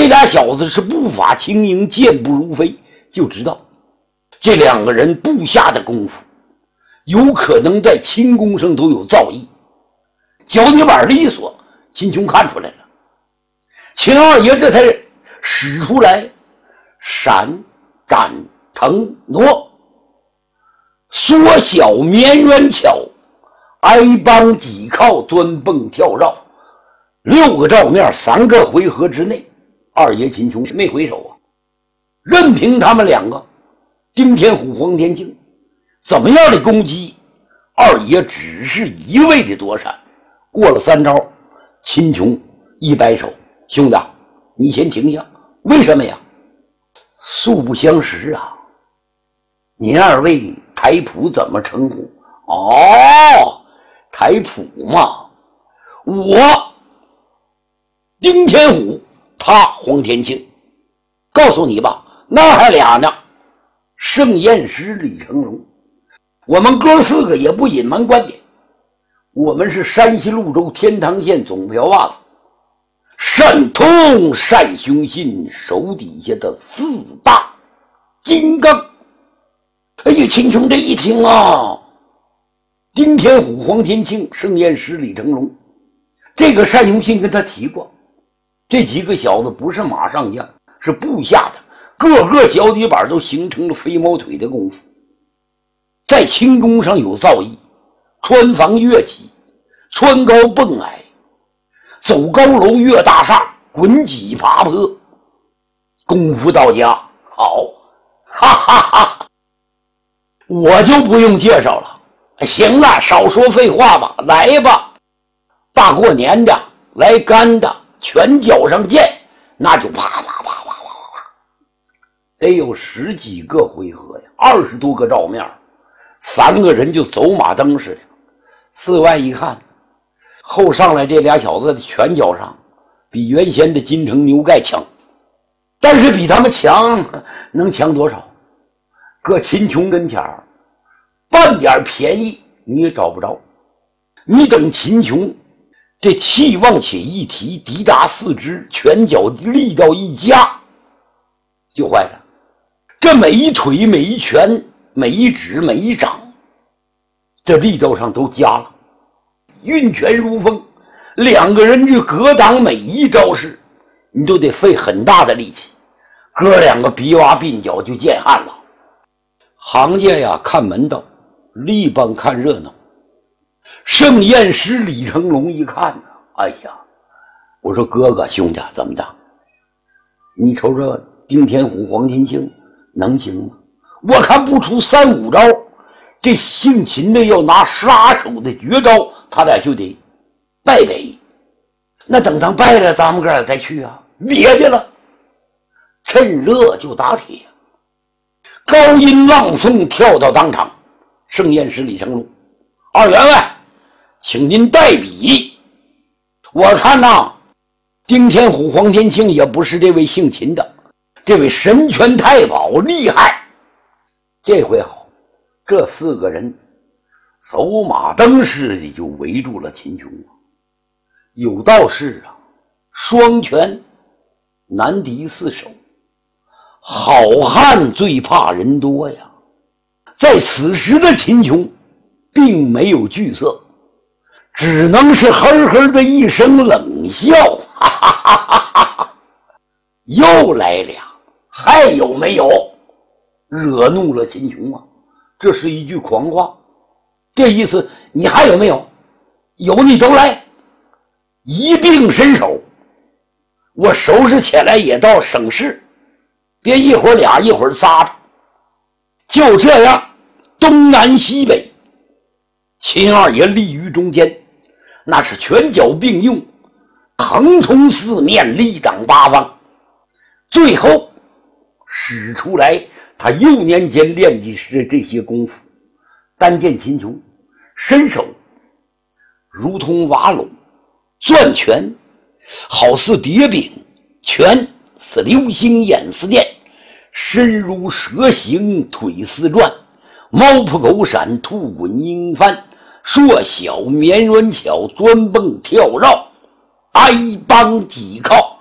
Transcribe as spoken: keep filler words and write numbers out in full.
这俩小子是步伐轻盈，健步如飞，就知道这两个人布下的功夫有可能在轻功上都有造诣。脚底板利索，秦琼看出来了。秦二爷这才使出来闪展腾挪，缩小绵软巧，挨帮挤靠，钻蹦跳绕，六个照面，三个回合之内，二爷秦琼没回手啊，任凭他们两个丁天虎、黄天庆怎么样的攻击，二爷只是一味的躲闪。过了三招，秦琼一摆手：“兄弟，你先停下。为什么呀？素不相识啊！您二位台谱怎么称呼？哦，台谱嘛，我丁天虎，他黄天庆。告诉你吧，那还俩呢，盛宴师李成龙。我们哥四个也不隐瞒观点，我们是山西潞州天堂县总瓢把子，单通单雄信手底下的四大金刚。哎呀，秦琼这一听啊，丁天虎、黄天庆、盛宴师李成龙，这个单雄信跟他提过，这几个小子不是马上将，是部下的，个个脚底板都形成了飞毛腿的功夫，在轻功上有造诣，穿房越脊，穿高蹦矮，走高楼越大厦，滚几爬坡，功夫到家。好，哈哈哈，我就不用介绍了。行了，少说废话吧，来吧，大过年的来干的，拳脚上见，那就啪啪啪啪啪啪啪，得有十几个回合呀，二十多个照面，三个人就走马灯似的。四外一看，后上来这俩小子的拳脚上比原先的金城牛盖强，但是比他们强能强多少？搁秦琼跟前儿半点便宜你也找不着。你等秦琼这气往且一提，抵达四肢，拳脚力道一加就坏了。这每一腿每一拳每一指每一掌，这力道上都加了，运拳如风，两个人就格挡每一招式，你都得费很大的力气，哥两个鼻洼鬓角就见汗了。行家呀看门道，力帮看热闹。盛宴师李成龙一看呢，哎呀，我说哥哥兄弟怎么的？你瞅瞅丁天虎、黄天庆能行吗？我看不出三五招，这姓秦的要拿杀手的绝招，他俩就得败北。那等咱败了，咱们哥俩再去啊，别去了，趁热就打铁。高音朗诵跳到当场，盛宴师李成龙，二员外，请您代笔。我看呐，丁天虎、黄天庆也不是这位姓秦的，这位神拳太保厉害。这回好，这四个人走马灯似的就围住了秦琼。有道是啊，双拳难敌四手，好汉最怕人多呀。在此时的秦琼并没有惧色，只能是呵呵的一声冷笑，哈哈哈哈哈！又来俩，还有没有？惹怒了秦琼啊！这是一句狂话，这意思你还有没有？有你都来，一并伸手，我收拾起来也倒省事，别一会儿俩一会儿仨的。就这样，东南西北，秦二爷立于中间，那是拳脚并用，腾通四面，力挡八方。最后使出来他幼年间练的是这些功夫。单见秦琼伸手如同瓦垄，攥拳好似蝶柄，拳似流星眼似电，身如蛇形，腿似转，猫扑狗闪，兔滚鹰翻，硕小绵软巧，钻蹦跳绕，挨帮挤靠，